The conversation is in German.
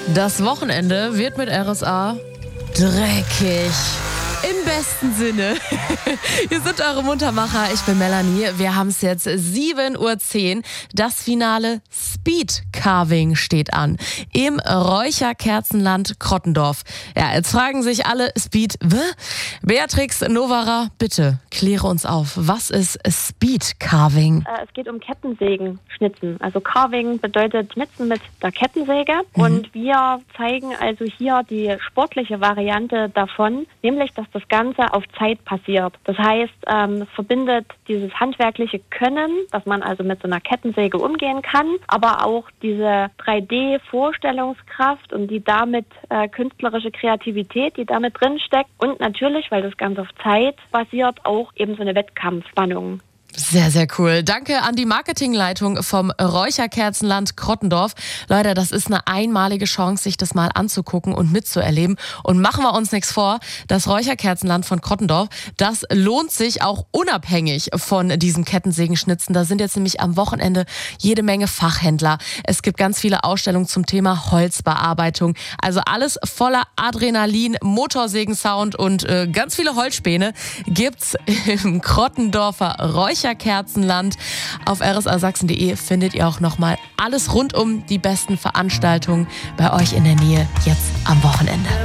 Das Wochenende wird mit RSA dreckig. Im besten Sinne. Hier sind eure Muntermacher. Ich bin Melanie. Wir haben es jetzt 7:10 Uhr. Das Finale Speed Carving steht an. Im Räucherkerzenland Krottendorf. Ja, jetzt fragen sich alle, Speed, Beatrix Novara, bitte kläre uns auf. Was ist Speed Carving? Es geht um Kettensägen schnitzen. Also Carving bedeutet Schnitzen mit der Kettensäge. Und wir zeigen also hier die sportliche Variante davon, nämlich, dass das Ganze auf Zeit passiert. Das heißt, es verbindet dieses handwerkliche Können, dass man also mit so einer Kettensäge umgehen kann, aber auch diese 3D-Vorstellungskraft und die damit künstlerische Kreativität, die damit drin steckt. Und natürlich, weil das Ganze auf Zeit basiert, auch eben so eine Wettkampfspannung. Sehr, sehr cool. Danke an die Marketingleitung vom Räucherkerzenland Krottendorf. Leute, das ist eine einmalige Chance, sich das mal anzugucken und mitzuerleben. Und machen wir uns nichts vor, das Räucherkerzenland von Krottendorf, das lohnt sich auch unabhängig von diesem Kettensägenschnitzen. Da sind jetzt nämlich am Wochenende jede Menge Fachhändler. Es gibt ganz viele Ausstellungen zum Thema Holzbearbeitung. Also alles voller Adrenalin, Motorsägensound und ganz viele Holzspäne gibt's im Krottendorfer Räucherkerzenland. Auf rsasachsen.de findet ihr auch nochmal alles rund um die besten Veranstaltungen bei euch in der Nähe jetzt am Wochenende.